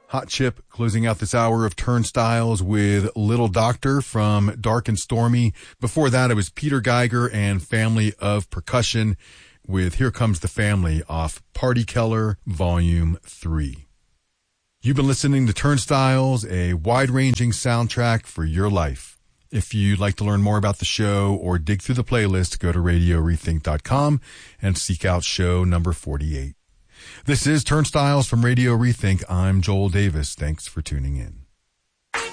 Hot Chip closing out this hour of Turnstiles with Little Doctor from Dark and Stormy. Before that, it was Peter Geiger and Family of Percussion with Here Comes the Family off Party Keller Volume 3. You've been listening to Turnstiles, a wide-ranging soundtrack for your life. If you'd like to learn more about the show or dig through the playlist, go to RadioRethink.com and seek out show number 48. This is Turnstiles from Radio Rethink. I'm Joel Davis. Thanks for tuning in.